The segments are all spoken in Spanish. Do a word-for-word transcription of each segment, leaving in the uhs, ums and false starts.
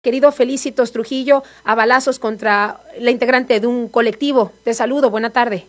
Querido Felicitos Trujillo, a balazos contra la integrante de un colectivo. Te saludo, buena tarde.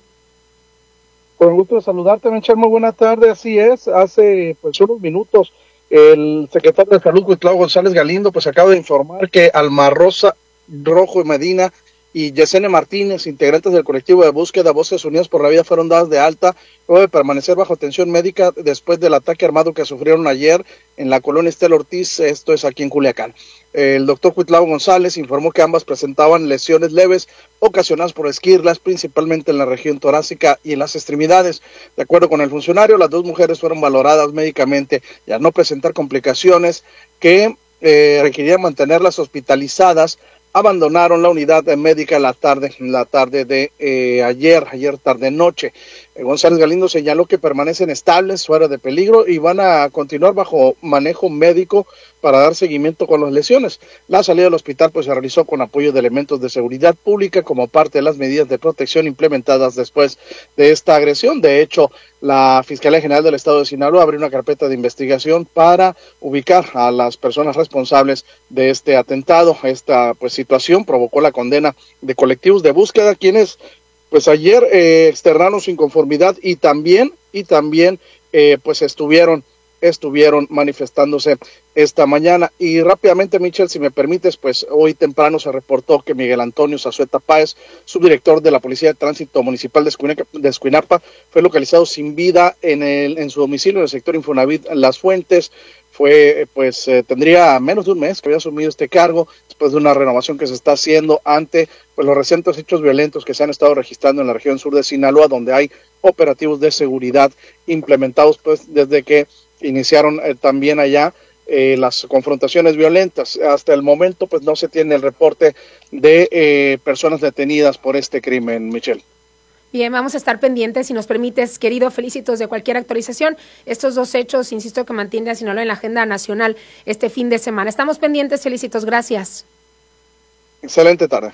Con gusto de saludarte, Michelle, muy buena tarde. Así es, hace pues unos minutos el secretario de Salud, Cuitlao González Galindo, pues acaba de informar que Alma Rosa Rojo y Medina y Yesenia Martínez, integrantes del colectivo de búsqueda Voces Unidas por la Vida, fueron dadas de alta luego de permanecer bajo atención médica después del ataque armado que sufrieron ayer en la colonia Estela Ortiz, esto es aquí en Culiacán. El doctor Cuitlao González informó que ambas presentaban lesiones leves ocasionadas por esquirlas, principalmente en la región torácica y en las extremidades. De acuerdo con el funcionario, las dos mujeres fueron valoradas médicamente y al no presentar complicaciones que eh, requerían mantenerlas hospitalizadas, abandonaron la unidad médica en la tarde, en la tarde de eh, ayer, ayer tarde noche. Eh, González Galindo señaló que permanecen estables, fuera de peligro y van a continuar bajo manejo médico para dar seguimiento con las lesiones. La salida del hospital pues se realizó con apoyo de elementos de seguridad pública como parte de las medidas de protección implementadas después de esta agresión. De hecho, la Fiscalía General del Estado de Sinaloa abrió una carpeta de investigación para ubicar a las personas responsables de este atentado. Esta pues situación provocó la condena de colectivos de búsqueda, quienes pues ayer eh, externaron su inconformidad y también y también eh, pues estuvieron estuvieron manifestándose esta mañana. Y rápidamente, Michelle, si me permites, pues hoy temprano se reportó que Miguel Antonio Zazueta Páez, subdirector de la Policía de Tránsito Municipal de Escuinapa, fue localizado sin vida en el en su domicilio en el sector Infonavit Las Fuentes. Fue, pues, eh, tendría menos de un mes que había asumido este cargo después de una renovación que se está haciendo ante pues los recientes hechos violentos que se han estado registrando en la región sur de Sinaloa, donde hay operativos de seguridad implementados pues desde que iniciaron eh, también allá eh, las confrontaciones violentas. Hasta el momento pues no se tiene el reporte de eh, personas detenidas por este crimen, Michelle. Bien, vamos a estar pendientes, si nos permites, querido Felicitos, de cualquier actualización. Estos dos hechos, insisto, que mantiene a Sinaloa en la agenda nacional este fin de semana. Estamos pendientes, Felicitos, gracias. Excelente tarde.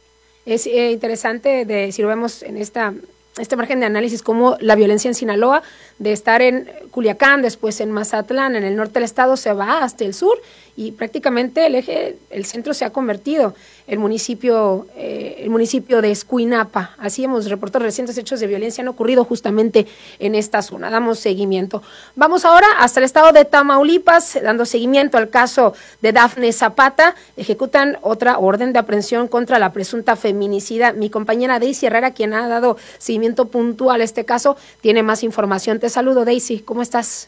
Es eh, interesante, de, si lo vemos en esta... este margen de análisis, como la violencia en Sinaloa, de estar en Culiacán, después en Mazatlán, en el norte del estado, se va hasta el sur y prácticamente el eje, el centro se ha convertido el municipio, eh, el municipio de Escuinapa. Así hemos reportado recientes hechos de violencia han ocurrido justamente en esta zona. Damos seguimiento. Vamos ahora hasta el estado de Tamaulipas, dando seguimiento al caso de Dafne Zapata. Ejecutan otra orden de aprehensión contra la presunta feminicida. Mi compañera Daisy Herrera, quien ha dado seguimiento puntual a este caso, tiene más información. Te saludo, Daisy. ¿Cómo estás?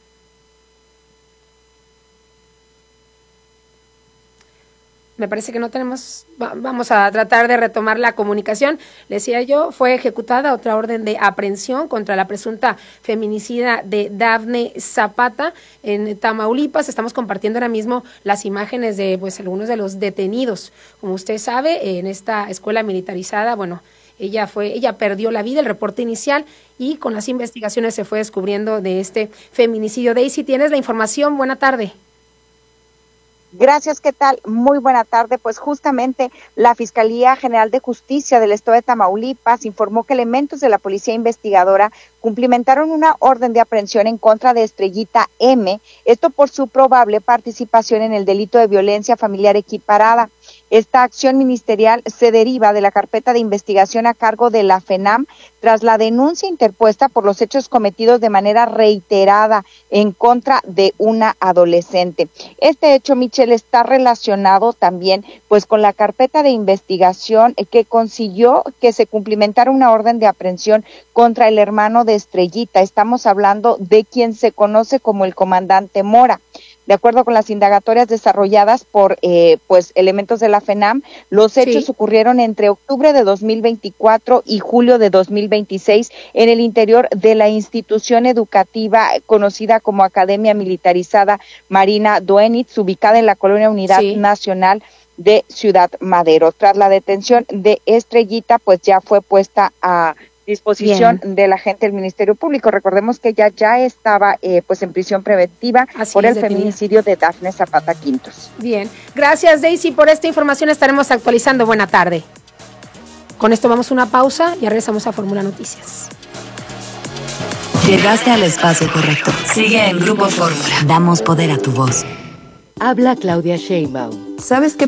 Me parece que no tenemos, vamos a tratar de retomar la comunicación. Le decía yo, fue ejecutada otra orden de aprehensión contra la presunta feminicida de Dafne Zapata en Tamaulipas. Estamos compartiendo ahora mismo las imágenes de pues algunos de los detenidos. Como usted sabe, en esta escuela militarizada, bueno, ella fue, ella perdió la vida, el reporte inicial, y con las investigaciones se fue descubriendo de este feminicidio. Daisy, ¿tienes la información? Buena tarde. Gracias, ¿qué tal? Muy buena tarde. Pues justamente la Fiscalía General de Justicia del Estado de Tamaulipas informó que elementos de la Policía Investigadora cumplimentaron una orden de aprehensión en contra de Estrellita M, esto por su probable participación en el delito de violencia familiar equiparada. Esta acción ministerial se deriva de la carpeta de investigación a cargo de la FENAM tras la denuncia interpuesta por los hechos cometidos de manera reiterada en contra de una adolescente. Este hecho, Michelle, está relacionado también pues con la carpeta de investigación que consiguió que se cumplimentara una orden de aprehensión contra el hermano de Estrellita. Estamos hablando de quien se conoce como el comandante Mora. De acuerdo con las indagatorias desarrolladas por eh, pues elementos de la FENAM, los hechos sí. ocurrieron entre octubre de dos mil veinticuatro y julio de dos mil veintiséis en el interior de la institución educativa conocida como Academia Militarizada Marina Duenitz, ubicada en la Colonia Unidad sí. Nacional de Ciudad Madero. Tras la detención de Estrellita, pues ya fue puesta a disposición Bien. de la gente del Ministerio Público. Recordemos que ella ya estaba eh, pues en prisión preventiva Así por el feminicidio de Dafne Zapata Quintos. Bien, gracias Daisy por esta información, estaremos actualizando. Buena tarde. Con esto vamos a una pausa y regresamos a Fórmula Noticias. Llegaste al espacio correcto. Sigue en Grupo Fórmula. Damos poder a tu voz. Habla Claudia Sheinbaum. ¿Sabes qué